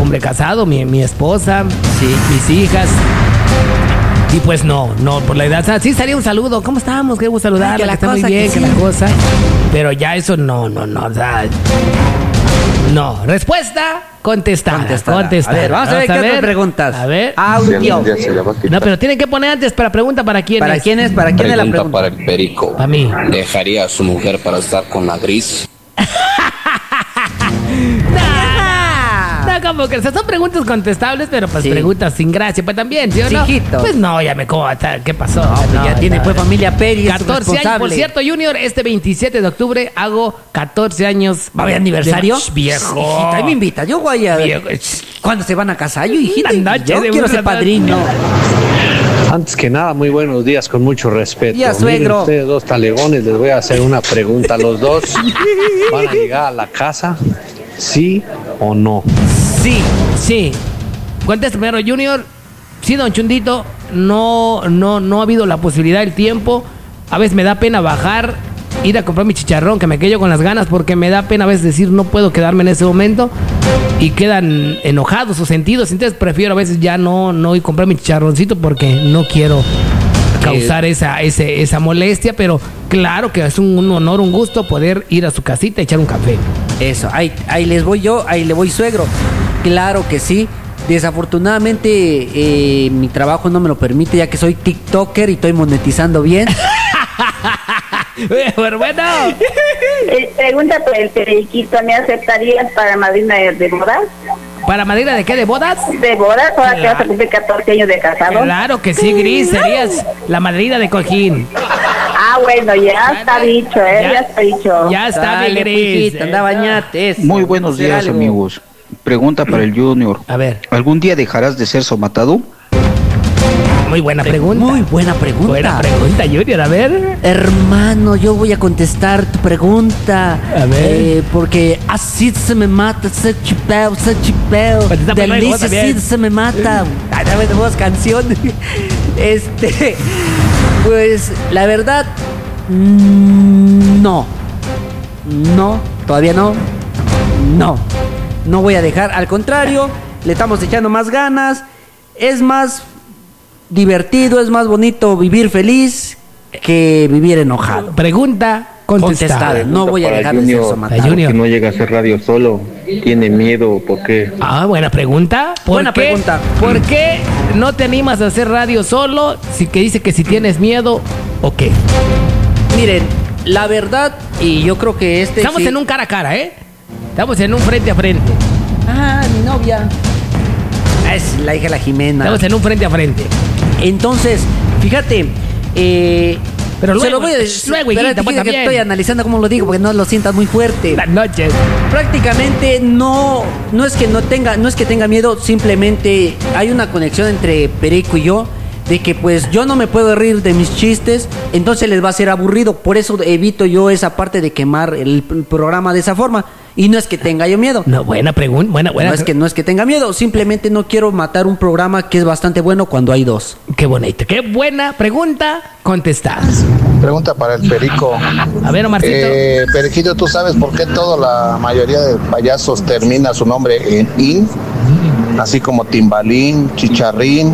hombre casado, mi esposa, mis hijas. Y pues no, por la edad, o sea, sí sería un saludo. ¿Cómo estamos? Qué gusto saludarla, que está muy bien, que la cosa. Pero ya eso no, o sea, no. Respuesta contestada. A ver, vamos a ver qué otras preguntas. A ver. Audio. No, pero tienen que poner antes para pregunta para quién ¿Para es. quién es? ¿Para quién es la pregunta? Para el perico. Para mí. ¿Dejaría a su mujer para estar con la gris? No, como que son preguntas contestables, pero pues Sí. preguntas sin gracia, pues también, ¿sí o no? Hijito. Pues no, ya me como, ¿qué pasó? No, ya tiene pues familia Peri, 14 años, por cierto, Junior, este 27 de octubre hago 14 años. ¿Va a haber aniversario? Viejo. Hijita, ahí me invita. Yo voy a Viejo. ¿Cuándo se van a casar? Yo, hijita, Una noche yo de quiero una ser noche. padrino. Antes que nada, muy buenos días, con mucho respeto. Ya, Miren, suegro. ustedes dos talegones, les voy a hacer una pregunta a los dos. ¿Van a llegar a la casa? ¿Sí o no? Sí. Contesta primero, Junior. Sí, don Chundito, no ha habido la posibilidad del tiempo. A veces me da pena bajar, ir a comprar mi chicharrón, que me quedo con las ganas, porque me da pena a veces decir no puedo quedarme en ese momento y quedan enojados o sentidos. Entonces prefiero a veces ya no ir a comprar mi chicharroncito porque no quiero causar esa molestia, pero claro que es un honor, un gusto poder ir a su casita y echar un café. Eso, ahí les voy yo, ahí le voy suegro. Claro que sí. Desafortunadamente mi trabajo no me lo permite, ya que soy TikToker y estoy monetizando bien. Pero bueno. Pregunta por el periquito, ¿me aceptarías para madrina de bodas? ¿Para madrina de qué? ¿De bodas? ¿De bodas? Ahora que vas a cumplir 14 años de casado. Claro que sí, Gris, serías la madrina de Cojín. Ah, bueno, ya está dicho, ya está dicho. Ya está, mi Dale, Gris. pujita, anda, bañate. Eso, Muy buenos hacer días, algo. amigos. Pregunta para el Junior. A ver, ¿Algún día dejarás de ser somatado? muy buena pregunta. Muy buena pregunta. Buena pregunta, Junior, a ver. Hermano, yo voy a contestar tu pregunta. A ver. Porque así se me mata, se chipeo. Contesta primero, Delicia, vos también. así se me mata. Ay, dame de voz canción. Pues, la verdad, no. No, todavía no. No voy a dejar. Al contrario, le estamos echando más ganas. Es más divertido, es más bonito vivir feliz que vivir enojado. Pregunta contestada. No voy a dejar de ser somatado. Junior. Que no llega a hacer radio solo, tiene miedo, ¿por qué? Ah, buena pregunta. Buena pregunta. ¿Por qué no te animas a hacer radio solo? Que dice que si tienes miedo o qué. Miren, la verdad, y yo creo que Estamos sí. en un cara a cara, ¿eh? Estamos en un frente a frente. Ah, mi novia. Es la hija de la Jimena. Estamos en un frente a frente. Entonces, fíjate, Pero se luego, lo voy a decir. luego, Espérate, hijita, pues, que también. estoy analizando cómo lo digo, porque no lo sientas muy fuerte. Buenas noches. Prácticamente no es que tenga miedo, simplemente hay una conexión entre Perico y yo, de que pues yo no me puedo reír de mis chistes, entonces les va a ser aburrido. Por eso evito yo esa parte de quemar el programa de esa forma. Y no es que tenga yo miedo. No, buena pregunta, buena. No es que tenga miedo, simplemente no quiero matar un programa que es bastante bueno cuando hay dos. Qué bonito, qué buena pregunta contestada. Pregunta para el Perico. A ver, Omarcito. Periquito, ¿tú sabes por qué la mayoría de payasos termina su nombre en in? Así como Timbalín, Chicharrín,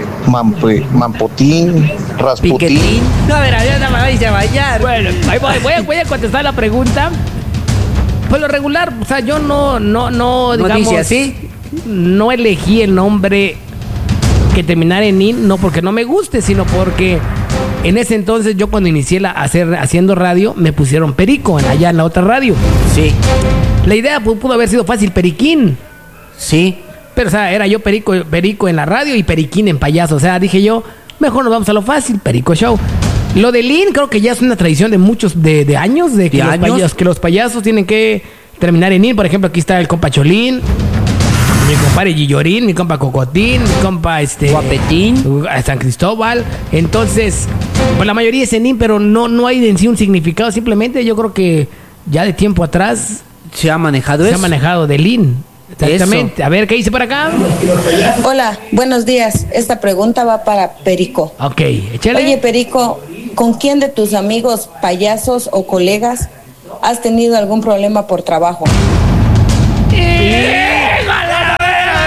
Mamputín, Rasputín. Piquetín. No, a ver, no me vais a bailar. Bueno, ahí voy a contestar la pregunta. Por lo regular, o sea, yo no, digamos, dice así. No elegí el nombre que terminara en in, no porque no me guste, sino porque en ese entonces yo cuando inicié haciendo radio, me pusieron Perico allá en la otra radio. Sí. La idea pudo haber sido fácil, Periquín. Sí. Pero, o sea, era yo Perico en la radio y Periquín en payaso. O sea, dije yo, mejor nos vamos a lo fácil, Perico Show. Lo de Lin creo que ya es una tradición de muchos de años, de que los payasos tienen que terminar en in. Por ejemplo, aquí está el compa Cholín, mi compadre Gillorín, mi compa Cocotín, mi compa Guapetín, San Cristóbal. Entonces, pues la mayoría es en in, pero no hay en sí un significado. Simplemente yo creo que ya de tiempo atrás se ha manejado de Lin. Exactamente. Eso. A ver, ¿qué dice por acá? Hola, buenos días. Esta pregunta va para Perico. Ok, échale. Oye, Perico, ¿con quién de tus amigos payasos o colegas has tenido algún problema por trabajo?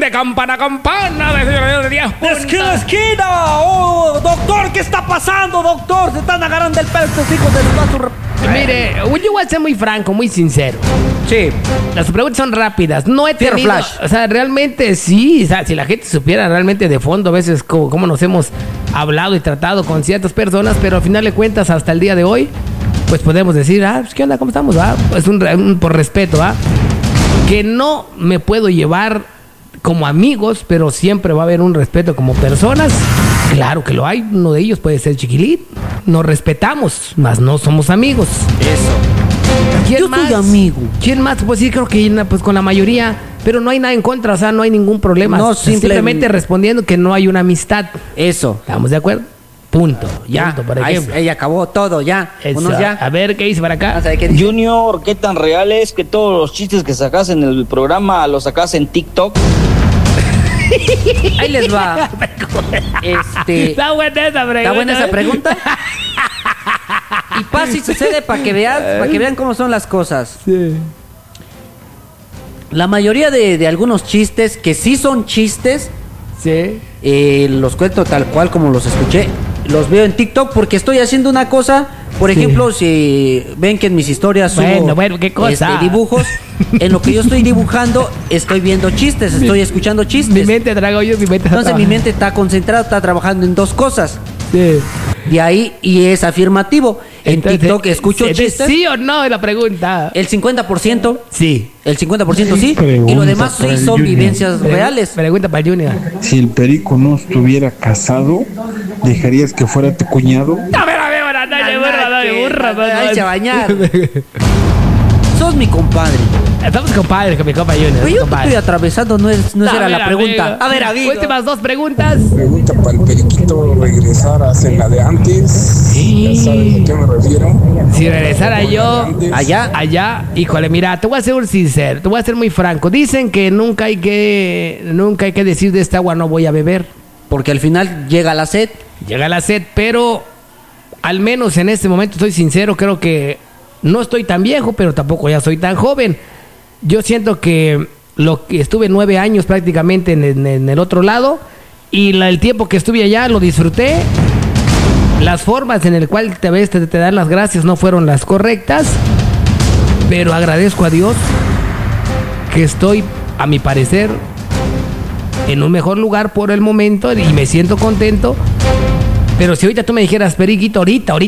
dice campana, campana de 10 puntos. ¡Esquina, esquina! ¡Oh, doctor! ¿Qué está pasando, doctor? Se están agarrando el pelo estos hijos de su... Mire, yo voy a ser muy franco, muy sincero. Sí. Las preguntas son rápidas. No he Tierra tenido... flash. O sea, realmente sí. O sea, si la gente supiera realmente de fondo a veces cómo nos hemos hablado y tratado con ciertas personas, pero al final de cuentas, hasta el día de hoy, pues podemos decir, pues, ¿qué onda? ¿Cómo estamos? Pues por respeto, que no me puedo llevar como amigos, pero siempre va a haber un respeto como personas. Claro que lo hay. Uno de ellos puede ser Chiquilín. Nos respetamos, mas no somos amigos. Eso. ¿Quién Yo más? soy amigo. ¿Quién más? Pues sí, creo que pues con la mayoría, pero no hay nada en contra, o sea, no hay ningún problema. No, simplemente respondiendo que no hay una amistad. Eso. ¿Estamos de acuerdo? Punto. Ya. Punto, por Ahí, ejemplo. ella acabó todo, ya. Eso. Unos ya. A ver, ¿qué dice para acá? Vamos a ver qué dice. Junior, ¿qué tan real es que todos los chistes que sacas en el programa los sacas en TikTok? Ahí les va. Está buena esa pregunta. ¿Está buena esa pregunta? Y pasa y sucede para que vean cómo son las cosas. Sí. La mayoría de algunos chistes, que sí son chistes, Sí. los cuento tal cual como los escuché. Los veo en TikTok porque estoy haciendo una cosa. Por Sí. ejemplo, si ven que en mis historias subo Bueno, ¿qué cosa? dibujos, en lo que yo estoy dibujando, estoy viendo chistes, estoy escuchando chistes. Mi mente, trago yo, mi mente está Entonces mi trabajando. mente está concentrada, está trabajando en dos cosas. Sí. De ahí, y es afirmativo. En Entonces, TikTok escucho ¿es de chistes. ¿Sí o no es la pregunta? El 50%, Sí. el 50% sí, y lo demás sí son vivencias reales. Pregunta para Junior. Si el perico no estuviera casado, ¿dejarías que fuera tu cuñado? A ver, buenas noches, burra. Ay, se bañar. Sos mi compadre. Estamos compadres con mi compa Junior. Pero yo te compadre. estoy atravesando, no A era ver, la pregunta. amigo. A ver, amigo. Últimas dos preguntas. Pregunta para el periquito, regresar a hacer la de antes. Sí. Ya sabes a qué me refiero. Si regresara yo Allá. híjole, mira, te voy a ser un sincero, te voy a ser muy franco. Dicen que nunca hay que decir de esta agua no voy a beber. Porque al final llega la sed. Llega la sed, pero al menos en este momento estoy sincero, creo que no estoy tan viejo, pero tampoco ya soy tan joven. Yo siento que lo que estuve 9 años prácticamente en el otro lado y el tiempo que estuve allá lo disfruté. Las formas en el cual te dan las gracias no fueron las correctas, pero agradezco a Dios que estoy, a mi parecer, en un mejor lugar por el momento y me siento contento. Pero si ahorita tú me dijeras, Periquito,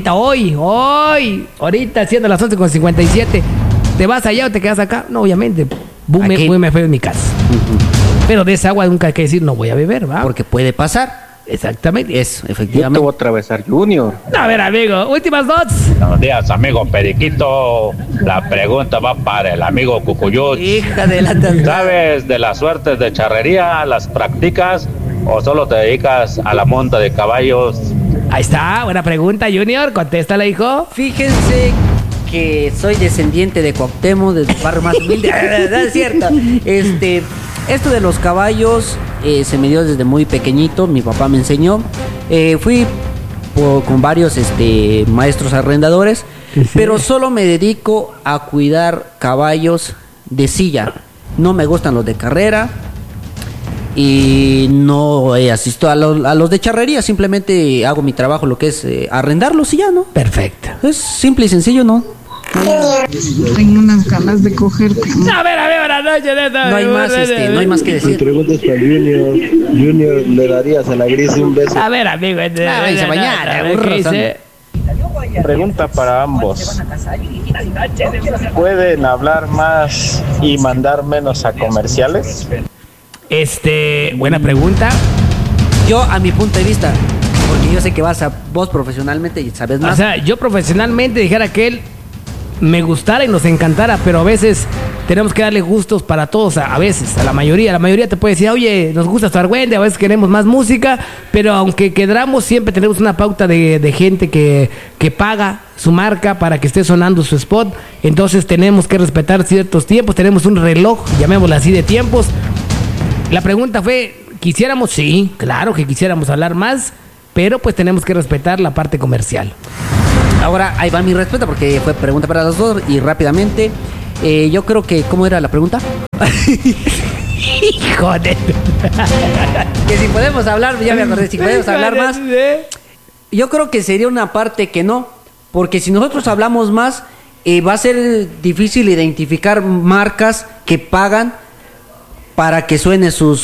ahorita siendo las 11:57, ¿te vas allá o te quedas acá? No, obviamente, me fui en mi casa. Pero de esa agua nunca hay que decir no voy a beber, ¿va? Porque puede pasar. Exactamente. Eso, Yo te efectivamente. voy a atravesar, Junior. A ver, amigo, últimas dos. Buenos días, amigo Periquito. La pregunta va para el amigo Cucuyut. Hija de la... ¿Sabes de las suertes de charrería? ¿Las practicas o solo te dedicas a la monta de caballos? Ahí está, buena pregunta, Junior. Contéstala, hijo. Fíjense que soy descendiente de Cuauhtémoc, del barrio más humilde. No es cierto. Esto de los caballos se me dio desde muy pequeñito. Mi papá me enseñó. Fui con varios maestros arrendadores, pero solo me dedico a cuidar caballos de silla. No me gustan los de carrera. Y no asisto a los de charrería, simplemente hago mi trabajo, lo que es arrendarlos y ya, ¿no? Perfecto. Es simple y sencillo, ¿no? Tengo unas ganas de cogerte. A ver, buenas noches. No hay más que Mi decir. pregunta es para Junior. Junior, ¿le darías a la gris un beso? A ver, amigo. Váyanse a bañar, a ver, ¿qué dice? Pregunta para ambos. ¿Pueden hablar más y mandar menos a comerciales? Buena pregunta. Yo, a mi punto de vista, porque yo sé que vos profesionalmente y sabes más. O sea, yo profesionalmente dijera que él me gustara y nos encantara, pero a veces tenemos que darle gustos para todos, a veces, a la mayoría. La mayoría te puede decir, oye, nos gusta estar Wendy, a veces queremos más música, pero aunque queramos, siempre tenemos una pauta de gente que paga su marca para que esté sonando su spot. Entonces tenemos que respetar ciertos tiempos, tenemos un reloj, llamémoslo así, de tiempos. La pregunta fue, ¿quisiéramos? Sí, claro que quisiéramos hablar más, pero pues tenemos que respetar la parte comercial. Ahora, ahí va mi respeto porque fue pregunta para los dos y rápidamente. Yo creo que, ¿cómo era la pregunta? Hijo de... Que si podemos hablar, ya me acordé, si podemos hablar más, yo creo que sería una parte que no, porque si nosotros hablamos más, va a ser difícil identificar marcas que pagan para que suene sus